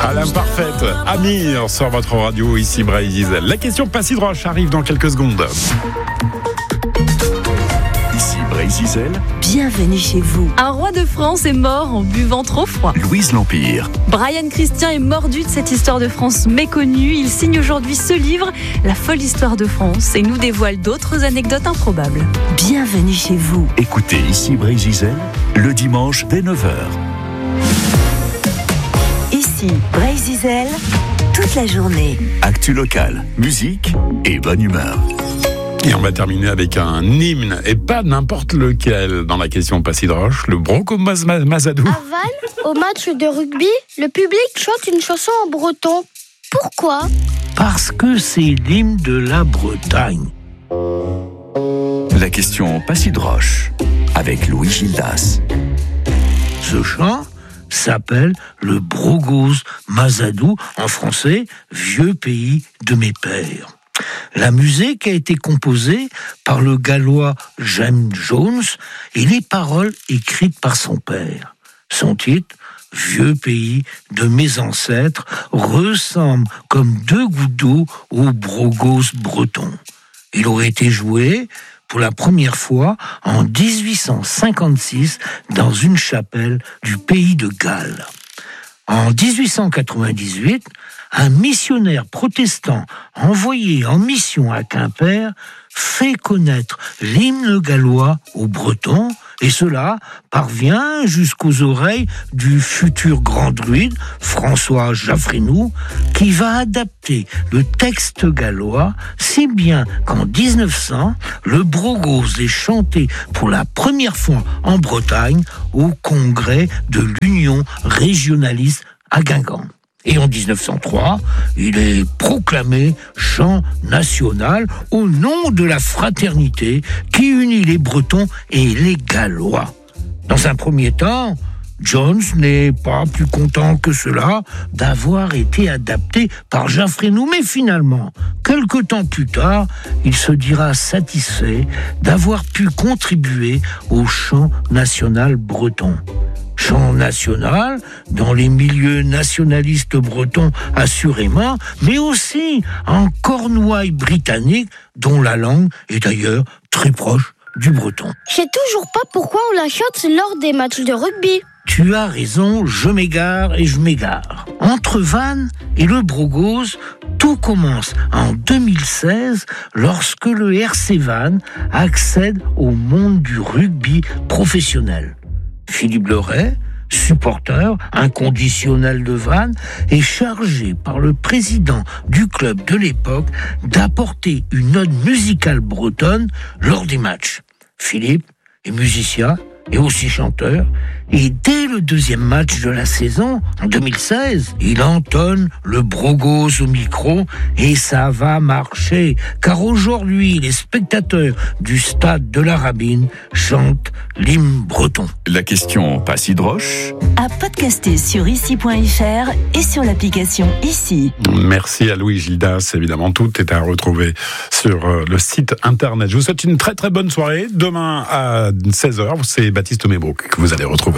À l'imparfaite, Amir sur votre radio, ici Bray Zizel. La question pas si droche arrive dans quelques secondes. Ici Bray Zizel. Bienvenue chez vous. Un roi de France est mort en buvant trop froid. Louise L'Empire. Brian Christian est mordu de cette histoire de France méconnue. Il signe aujourd'hui ce livre, La folle histoire de France, et nous dévoile d'autres anecdotes improbables. Bienvenue chez vous. Écoutez Ici Bray Zizel le dimanche dès 9h. Ici Bray Zizel, toute la journée. Actu locale, musique et bonne humeur. Et on va terminer avec un hymne, et pas n'importe lequel, dans la question pas si droche, le Bronco Mazadou. À Vannes, au match de rugby, le public chante une chanson en breton. Pourquoi ? Parce que c'est l'hymne de la Bretagne. La question pas si droche, avec Louis Gildas. Ce chant s'appelle le Bronco Mazadou, en français, vieux pays de mes pères. La musique a été composée par le Gallois James Jones et les paroles écrites par son père. Son titre, Vieux pays de mes ancêtres, ressemble comme deux gouttes d'eau au Brogos breton. Il aurait été joué pour la première fois en 1856 dans une chapelle du pays de Galles. En 1898, un missionnaire protestant envoyé en mission à Quimper fait connaître l'hymne gallois aux Bretons, et cela parvient jusqu'aux oreilles du futur grand druide François Jaffrenoux, qui va adapter le texte gallois, si bien qu'en 1900, le Brogos est chanté pour la première fois en Bretagne au congrès de l'Union régionaliste à Guingamp. Et en 1903, il est proclamé chant national au nom de la fraternité qui unit les Bretons et les Gallois. Dans un premier temps, Jones n'est pas plus content que cela d'avoir été adapté par Jaffrenoux, mais finalement, quelque temps plus tard, il se dira satisfait d'avoir pu contribuer au chant national breton. Chant national dans les milieux nationalistes bretons assurément, mais aussi en Cornouailles britannique, dont la langue est d'ailleurs très proche du breton. Je sais toujours pas pourquoi on la chante lors des matchs de rugby. Tu as raison, je m'égare et je m'égare. Entre Vannes et le Brogos, tout commence en 2016 lorsque le RC Vannes accède au monde du rugby professionnel. Philippe Leray, supporter inconditionnel de Vannes, est chargé par le président du club de l'époque d'apporter une note musicale bretonne lors des matchs. Philippe est musicien et aussi chanteur, et dès le deuxième match de la saison, en 2016, il entonne le Brogos au micro, et ça va marcher, car aujourd'hui, les spectateurs du stade de la Rabine chantent l'hymne breton. La question pas si droche, À podcaster sur ici.fr et sur l'application Ici. Merci à Louis Gildas, évidemment, tout est à retrouver sur le site internet. Je vous souhaite une très très bonne soirée. Demain à 16h, c'est Baptiste Mébrouk que vous allez retrouver.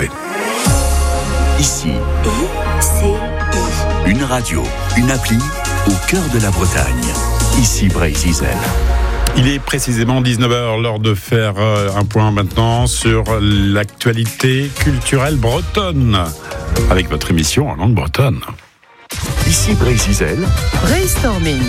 ici, ICI. une radio, une appli au cœur de la Bretagne. Ici Bray Zizel. Il est précisément 19h, l'heure de faire un point maintenant sur l'actualité culturelle bretonne, avec votre émission en langue bretonne. Ici Bray Zizel. Brainstorming.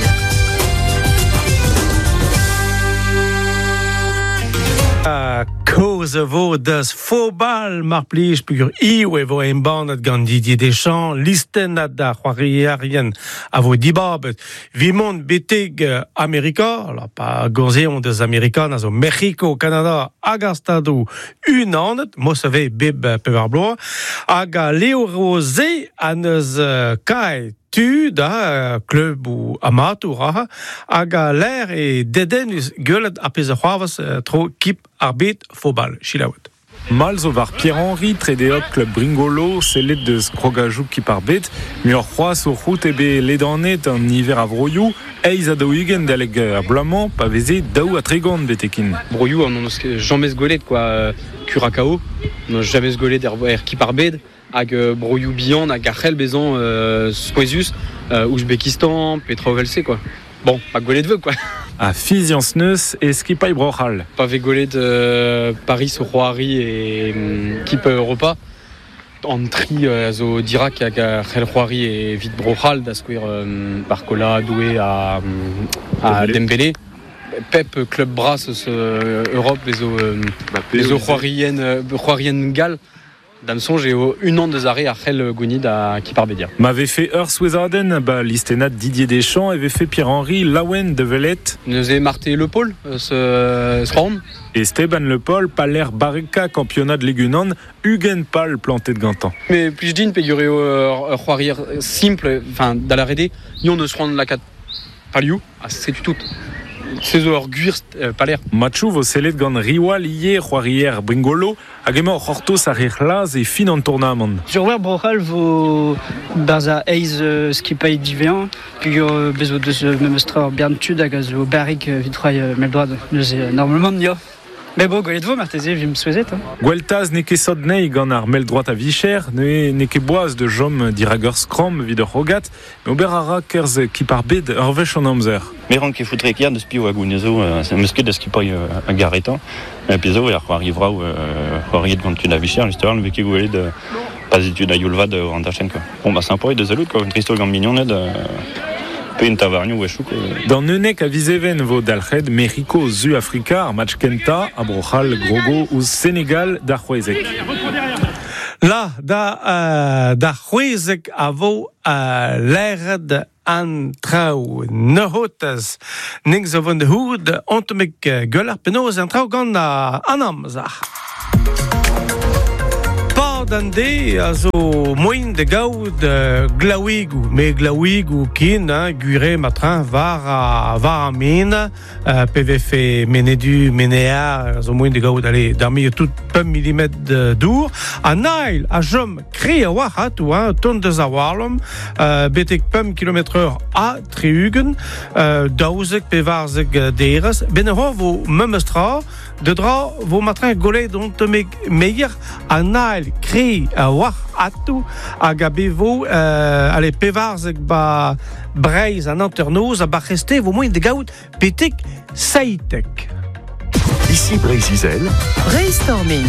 Kosovo das fobal marplige pugur iwe vo en bandet gant Didier Deschamps listen da c'hoariarien a vo dibabet vimont beteg Amerika, alors pas gonzeon des Amerikan, also Mexico, Canada, agastado unanet, mosave bib peverbloa, aga Leo Rosé an eus kai tu da club ou amateur hag a l'air et deden gueulet a pez c'hoavas tro kip arbet fobal chilaout. Mal zo var Pierre-Henri tredeok club Bringolo sellet deus krogajou kip arbet mi ur c'hoaz o c'hout ebe ledanet an niver a vroioù eiz a daougen deleg blamant pa veze daou a tregant betekin. Broioù an on jamais golet quoi Curacao, on jamais golet er kip arbet hag broioù bihan hag arc'hel bezañ Souezus, Ouzbekistan, Petrovelce, quoi. Bon, pas golet de vœux, quoi. A fizians neus e skipay brochal. Pas ve golet de Paris au Roari et Kip Europa. En tri zo dirak hag arc'hel Roari et vite brochal da skouer Barcola, Doué à Dembélé. Pep Club Brass Europe les Roarien Gal. Damson, j'ai une an de arrêt à Khel Gounid à Kiparbedia. M'avait fait Urs Wezaden, listenat Didier Deschamps, avait fait Pierre-Henri Lawen de Velette. Nous avons marté Le Paul, ce round. Et Esteban Le Paul, Paler Barrica, championnat de Légunan, Hugen Pal, planté de Gantan. Mais plus je dis, Péguré Roarier simple, enfin, dans la RD, nous on se rend la 4 Paliou, c'est tout. C'est orguir Paler. Matchou vo selet gant riwa lié Roarier Bringolo, hag emañ c'hortoz ar c'hlaz e fin an tournament. Surwer brochal vo baza eiz skipay divean, pugur bezo deus memestra bern tud hag a zo barrik vitroy meldroad neus normalement nio. Mais bon, golet de vo, marteze, vim souezet. Gweltaz ne ket sod nei gant ar mel droat a vicher, ne ket boaz de jom dirager skram vid ur rogat, mais ober ara kerz kipar bed ur vech an amzer. Mais ran ket foutre kier deus pio a gounezo, meusket deus kipay a garetan, et puis zo, ar arrivera ou roariet gant tud a vicher, justement, le veke golet de pas étude a yulvad an tachen, quoi. Bon, bah, sympa, de zalout, quoi, un tristo gant mignon, une tavarniou ou quoi. Dans Neunek a Viseven vo dalched Mexico zu Afrika ar match kenta a brochal Grogo ou Sénégal da Huezek. Là, da Huezek a vo l'aird an trao nehotas ning zo van de hoed ontemek guller penaos an trao gant an amzach. Dande a zo moin de gaout glaouigou, me glaouigou kin, gure matran var a min, PVF menedu menea, a zo moin de gaout ale darmi tout pum millimetre dour, a nail a jom kre a wahat ou ton de zawarlom, betek pum km/h a triugen, daouzek pevarzek deras, ben vo memestra, de dra vo matran golet dont me meir a nail kre a war atou hag a bevo ale pevarzek ba breiz an anternoz a ba reste vo moin de gaout petek saitek. Ici Brézizel. Brainstorming.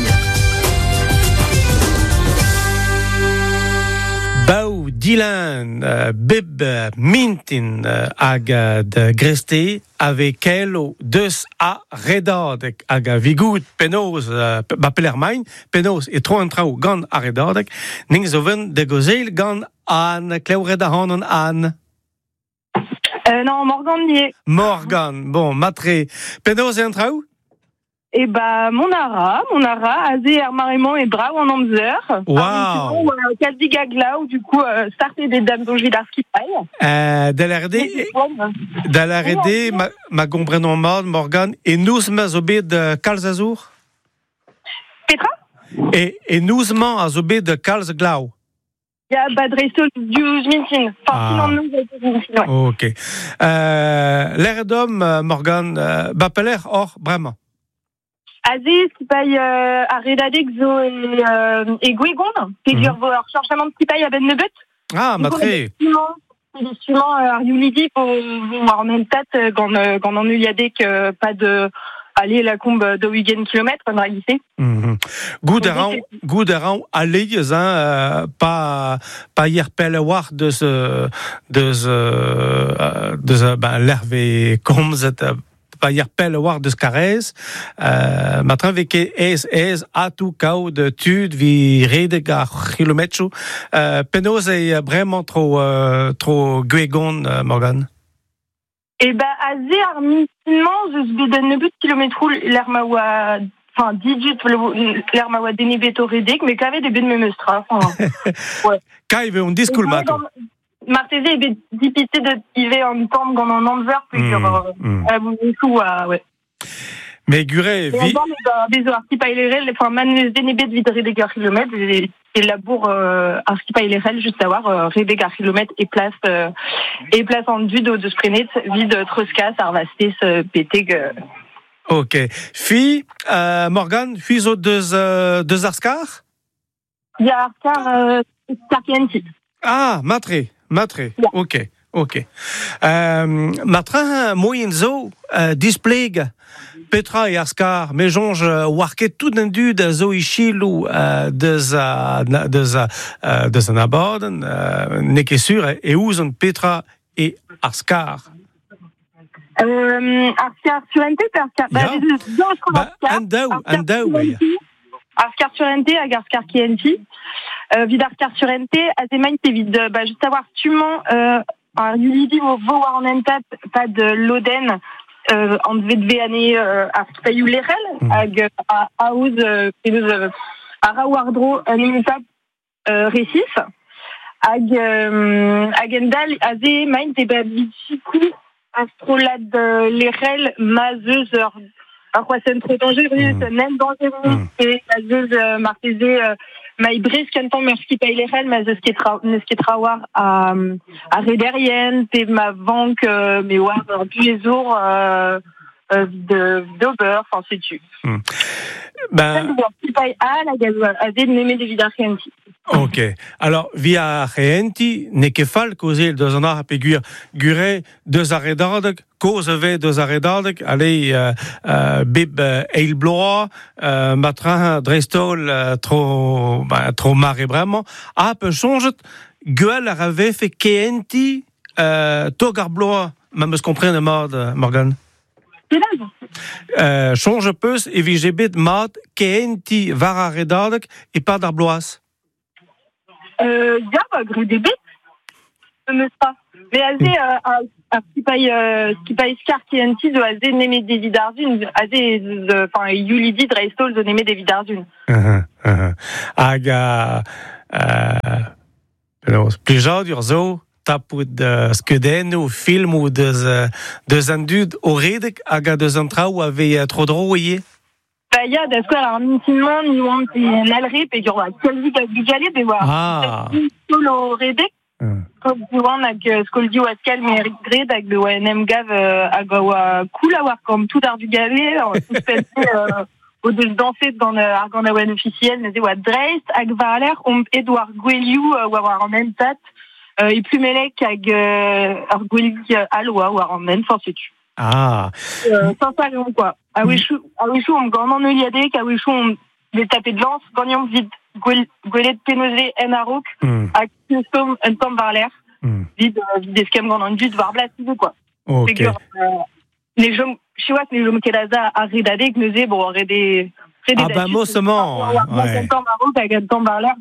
Bau, Dylan, Bib, Mintin hag de greste avec elo deus a redadek hag a vigout penaos ba pelermain, penaos e tro an trao gant a redadek, ning zo ven de gozel gant an kleurred a hanon an. Non, Morgan nier. Morgan, bon, matre, penaos e an trao? Et bah, mon ara, azé armarimon et bravo en amzer. Wow. Quasi gagla, ou du coup, starter des dames dont je vais d'arski paille. Da la RD, ma gombrenon Morgan, et nous mazobé de Calzazour? Petra? Et nous a zobé de Calzglau. Il y a Badresto du Mintin. Enfin, sinon, nous, ouais. Ok. L'air d'homme, Morgan, Bapeler, or, vraiment. Aziz, qui paye à Redadek zo et Guégon, qui dure vos chargements de qui paye à Ben Nebet. Ah, matré. Justement, à Yulidi, pour en même temps, quand on y a des que pas de aller la combe de 8 km, on a lycée. Goudaran, allez, pas hier pelewar de l'hervé comme cette. Pa hier pelle war de skarez, matran veke ez atou kao de tud vi redeg a kilometro, penaos est vraiment trop guegon, Morgan. Eh ben, azé arminement, je vais donner 9 km l'ermawa, enfin, 18 l'ermawa dénibeto redeg, mais qu'avait des ben memestra, ouais. Kai veut un discours mato. Marteze est dipité de tiver en temps dans un envers puis ouais. Mais Guré vi des arti paillerel enfin manuel dénibé de vidrer des kilomètres et labour arti paillerel juste avoir redégar kilomètres et place en vue de sprenet vide troscas arvastes péteg. OK. Fi Morgan, fi zo deux arskar? Il y a Scar KNT. Ah, Matre. Ok. Matra, moyenzo, displeg, Petra et Askar, méjonge, warket tout d'un du de Zoichilou, de Zanabaden, n'est que sûr, et où Petra et Askar. Askar sur NT, Andau, oui. Askar sur NT, Askar KNT. Vid Askar sur NT, Azemain, c'est vide, juste savoir, tuement, Yulidi, au Vauar en Entat, pas de l'Oden, en devait année, à Spayou Lerel, à Aouz, à Rawardro, Nimitap, Récis, Agendal, Azemain, c'est Bichikou, Astrolade, Lerel, Mazeuse, Arquasen trop dangereux, même dangereux, et Mazeuse, Martézé, Maïbris, Canton, Merski, Païlerel, Nesquetrawar, à Réderien, t'es ma banque, mais ouais, tous les jours, d'Ober, enfin, sais-tu. Ok. Alors, via Renti, n'est que fal, causé deux ans à péguire, guré, deux arrêts d'ordre, cause v deux arrêts d'ordre, allez, bib, eilbloa, matrin, drestol, trop maré vraiment, peu change, gueule, rave, fait Kenti, togarbloa, même ce qu'on prenne de mode, Morgan. Change peu, et vigébit, mat, Kenti, vara redardek, et pas d'arbloas. Gré des bêtes, mais azé, qui paye Scar KNT, de azé, némé des vidarzun, azé, enfin, Yulidi, Dreistol, de némé des vidarzun. Aga, plus genre, zo, tapou de skeden, ou film, ou de andud, au redek, aga de zantra, ou avait trop droit, il y a des squares en intimement, ni on n'alrip et il y aura quasi du galet de voir. Ah. Solo redek. Comme tu vois, on a que Scoldi ou Ascal, mais Eric Gred avec le ONM Gav à Gawa cool à voir comme tout d'art du galet. On se fait au-dessus danser dans l'argon de ON officiel, mais c'est what Dreist, avec Valer, on Edouard Gueliou ou avoir en même tat, et plus Melek avec Gueliou Aloa ou en même force tu. Ah. Sans ça, quoi. À Wishou, on me gagne en Eliadek, à Wishou, on les tapés de lance, gagnant vite, Gouelet de Pénosé, Enarouk, à Custom, un temps par l'air, vide, des scams gagnant vite, var blasé, quoi. Ok. Les gens, je sais pas, les gens qui là, à Redadek, Nosé, bon, Redé. Ah, bah, mossement. Un temps Maroc, avec un temps par l'air,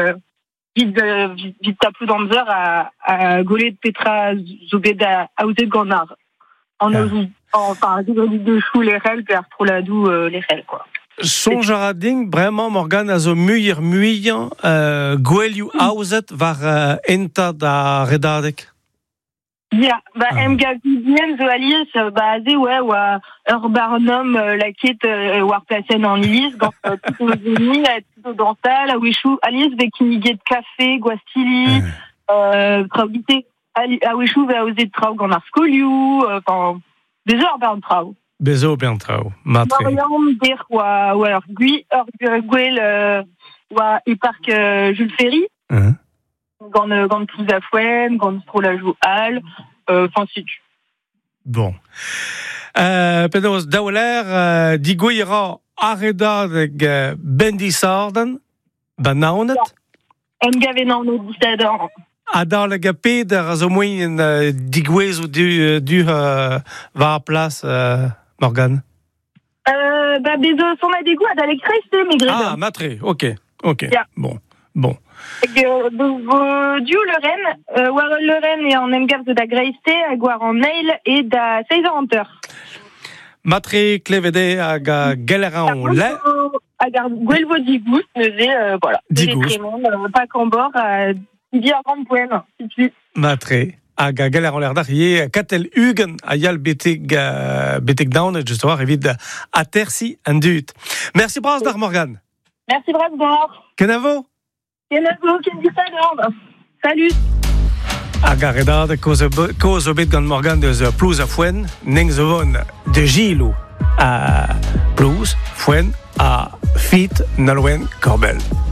vide tapou dans le à Gouelet de Petra, Zobeda, à Ouzé de Ganard. Enfin, de chou les règles, puis trop la doux les règles, quoi. Son jarading, vraiment, Morgan, a zo muillant, Gueliou Hauset, var enta da redadek. Ja, MGA Vivien, zo alies, azé, ouais, ou Urbarnum, la quête, ou placen en Ilise, dans tout aux unis, tout dans ça, la Wishou, alies, avec une de café, guastili, traubité. À Wishou, va oser de trau en Arscoliou, enfin, des heures bien trau. Des heures bien trau, matre. Mariam, dire, ou alors, Guel, ou et parc Jules Ferry. Gant plus à Fouenne, gant trop la joue Hall, enfin, si tu. Bon. Pedos, Dauler, Digoira, Arreda, Bendi Sarden, Banaunet. Ngavenan, no dissador. Adar la gapé de razomoin digwez ou du va à place Morgan. Bezo son a des goûts à d'aller cresser mes grédins. Ah, matré, ok. Yeah. Bon. Du le Rennes et en MGAF de da Greiste, à Guar en Nail et da 16 Hunter. Matré, Clévédé, à Galera en lait. À Guelvo Digous, voilà. Digous. Pas qu'en bord, il y a un poème, si tu. Matré. À Galera en l'air d'arrière, Katel Hugen, à Yal Betig Down, justement, évite à Tercy, un dut. Merci, Brasdar Morgan. Merci, Brasdar. Kenavo, salut. À Garedad, cause au bit Gan Morgan de Plus à Fouenne, Nengzovon de Gilou à Plus, Fouenne à Fit, Nalwen, Corbel.